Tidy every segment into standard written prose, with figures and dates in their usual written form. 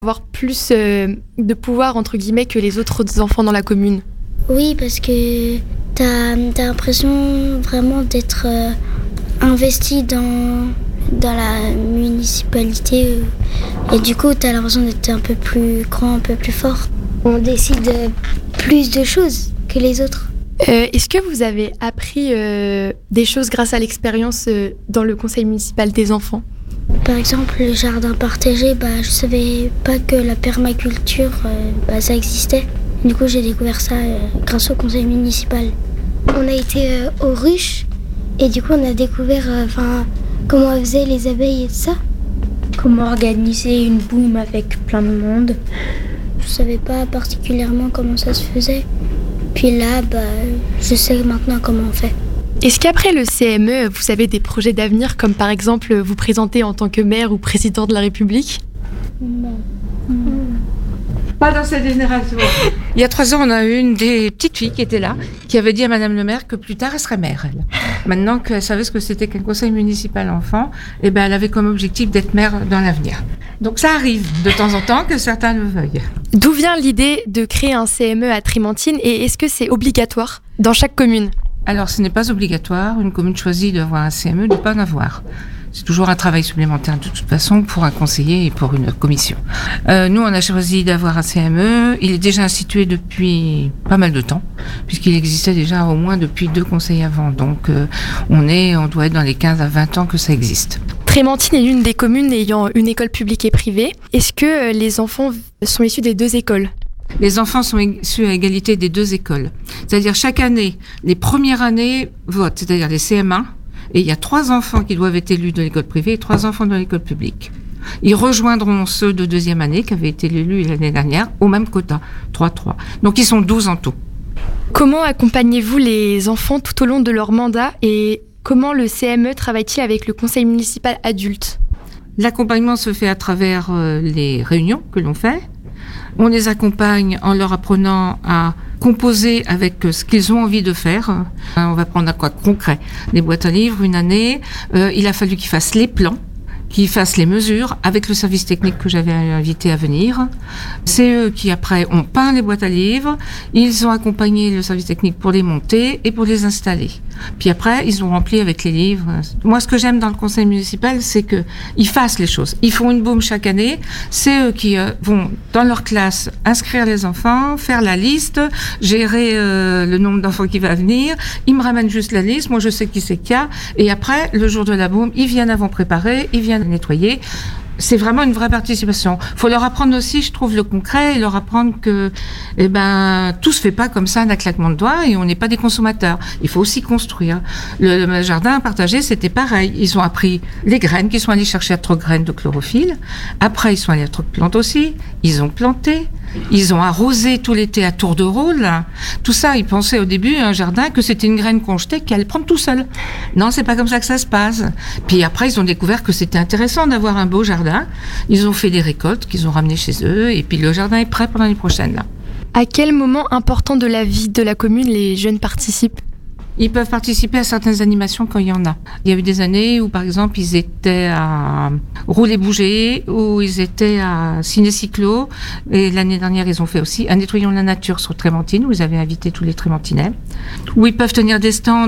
avoir plus de pouvoir, entre guillemets, que les autres enfants dans la commune? Oui, parce que t'as l'impression vraiment d'être investi dans la municipalité. Et du coup, t'as l'impression d'être un peu plus grand, un peu plus fort. On décide plus de choses que les autres. Est-ce que vous avez appris des choses grâce à l'expérience dans le conseil municipal des enfants? Par exemple, le jardin partagé, je savais pas que la permaculture, ça existait. Du coup, j'ai découvert ça grâce au conseil municipal. On a été aux ruches et du coup, on a découvert comment faisaient les abeilles et tout ça. Comment organiser une boum avec plein de monde. Je savais pas particulièrement comment ça se faisait. Puis là, je sais maintenant comment on fait. Est-ce qu'après le CME, vous avez des projets d'avenir, comme par exemple vous présenter en tant que maire ou président de la République? Non. Pas dans cette génération. Il y a 3 ans, on a eu une des petites filles qui était là, qui avait dit à Madame le maire que plus tard, elle serait maire, elle. Maintenant qu'elle savait ce que c'était qu'un conseil municipal enfant, elle avait comme objectif d'être maire dans l'avenir. Donc ça arrive de temps en temps que certains le veuillent. D'où vient l'idée de créer un CME à Trementine et est-ce que c'est obligatoire dans chaque commune? Alors, ce n'est pas obligatoire. Une commune choisit d'avoir un CME, de ne pas en avoir. C'est toujours un travail supplémentaire de toute façon pour un conseiller et pour une commission. Nous, on a choisi d'avoir un CME. Il est déjà institué depuis pas mal de temps, puisqu'il existait déjà au moins depuis 2 conseils avant. Donc, on doit être dans les 15 à 20 ans que ça existe. Trementine est l'une des communes ayant une école publique et privée. Est-ce que les enfants sont issus des 2 écoles? Les enfants sont issus à égalité des 2 écoles. C'est-à-dire chaque année, les premières années votent, c'est-à-dire les CM1, et il y a 3 enfants qui doivent être élus de l'école privée et 3 enfants de l'école publique. Ils rejoindront ceux de 2e année qui avaient été élus l'année dernière au même quota, 3-3. Donc ils sont 12 en tout. Comment accompagnez-vous les enfants tout au long de leur mandat et comment le CME travaille-t-il avec le conseil municipal adulte? L'accompagnement se fait à travers les réunions que l'on fait. On les accompagne en leur apprenant à composer avec ce qu'ils ont envie de faire. On va prendre un cas concret. Les boîtes à livres, une année, il a fallu qu'ils fassent les plans, qu'ils fassent les mesures avec le service technique que j'avais invité à venir. C'est eux qui, après, ont peint les boîtes à livres. Ils ont accompagné le service technique pour les monter et pour les installer. Puis après, ils ont rempli avec les livres. Moi, ce que j'aime dans le conseil municipal, c'est qu'ils fassent les choses. Ils font une boum chaque année. C'est eux qui vont, dans leur classe, inscrire les enfants, faire la liste, gérer le nombre d'enfants qui va venir. Ils me ramènent juste la liste. Moi, je sais qui c'est qu'il y a. Et après, le jour de la boum, ils viennent avant préparer, ils viennent nettoyer. C'est vraiment une vraie participation. Faut leur apprendre aussi, je trouve, le concret et leur apprendre que, tout se fait pas comme ça d'un claquement de doigts et on n'est pas des consommateurs. Il faut aussi construire. Le jardin partagé, c'était pareil. Ils ont appris les graines, qu'ils sont allés chercher à trop de graines de chlorophylle. Après, ils sont allés à trop de plantes aussi. Ils ont planté. Ils ont arrosé tout l'été à tour de rôle. Tout ça, ils pensaient au début, un jardin, que c'était une graine qu'on jetait, qui allait prendre tout seul. Non, c'est pas comme ça que ça se passe. Puis après, ils ont découvert que c'était intéressant d'avoir un beau jardin. Ils ont fait des récoltes qu'ils ont ramenées chez eux. Et puis le jardin est prêt pour l'année prochaine, là. À quel moment important de la vie de la commune les jeunes participent? Ils peuvent participer à certaines animations quand il y en a. Il y a eu des années où, par exemple, ils étaient à Rouler-Bouger, où ils étaient à Ciné-Cyclo. Et l'année dernière, ils ont fait aussi un Nettoyons la nature sur Trementine, où ils avaient invité tous les Trementinais. Où ils peuvent tenir des stands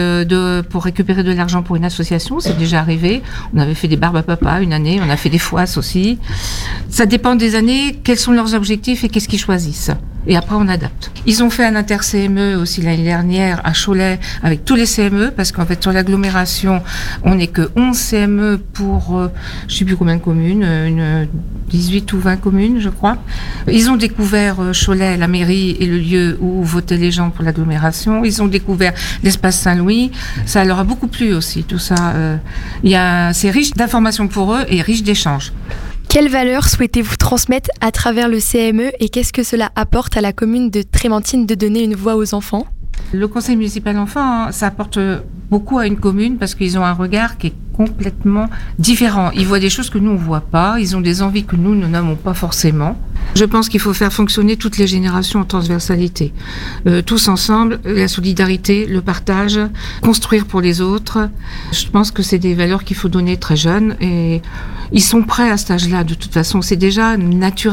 pour récupérer de l'argent pour une association. C'est déjà arrivé. On avait fait des barbes à papa une année. On a fait des foisses aussi. Ça dépend des années, quels sont leurs objectifs et qu'est-ce qu'ils choisissent. Et après, on adapte. Ils ont fait un inter-CME aussi l'année dernière à Cholet avec tous les CME, parce qu'en fait, sur l'agglomération, on n'est que 11 CME pour, je sais plus combien de communes, une 18 ou 20 communes, je crois. Ils ont découvert Cholet, la mairie et le lieu où votaient les gens pour l'agglomération. Ils ont découvert l'espace Saint-Louis. Ça leur a beaucoup plu aussi, tout ça. C'est riche d'informations pour eux et riche d'échanges. Quelles valeurs souhaitez-vous transmettre à travers le CME et qu'est-ce que cela apporte à la commune de Trementine de donner une voix aux enfants? Le conseil municipal enfant, ça apporte beaucoup à une commune parce qu'ils ont un regard qui est complètement différent. Ils voient des choses que nous, on ne voit pas. Ils ont des envies que nous n'avons pas forcément. Je pense qu'il faut faire fonctionner toutes les générations en transversalité. Tous ensemble, la solidarité, le partage, construire pour les autres. Je pense que c'est des valeurs qu'il faut donner très jeunes et ils sont prêts à cet âge-là. De toute façon, c'est déjà naturel.